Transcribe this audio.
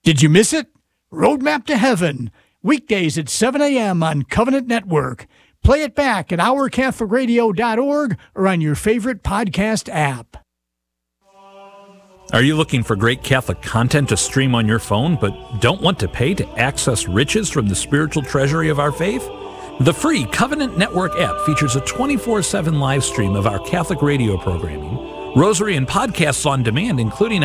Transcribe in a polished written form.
Did you miss it? Roadmap to Heaven, weekdays at 7 a.m. on Covenant Network. Play it back at ourcatholicradio.org or on your favorite podcast app. Are you looking for great Catholic content to stream on your phone, but don't want to pay to access riches from the spiritual treasury of our faith? The free Covenant Network app features a 24/7 live stream of our Catholic radio programming, rosary and podcasts on demand, including